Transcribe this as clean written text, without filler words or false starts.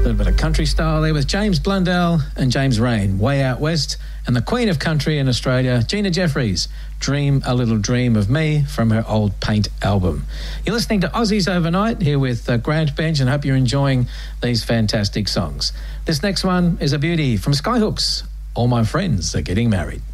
little bit of country style there with James Blundell and James Rain, Way Out West, and the Queen of Country in Australia, Gina Jeffries, Dream a Little Dream of Me, from her old Paint album. You're listening to Aussies Overnight here with Grant Bench, and hope you're enjoying these fantastic songs. This next one is a beauty from Skyhooks, All My Friends Are Getting Married.